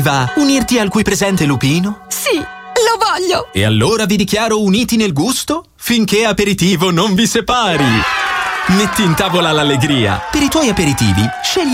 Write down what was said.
Va unirti al qui presente lupino? Sì, lo voglio! E allora vi dichiaro uniti nel gusto finché aperitivo non vi separi. Metti in tavola l'allegria. Per i tuoi aperitivi, scegli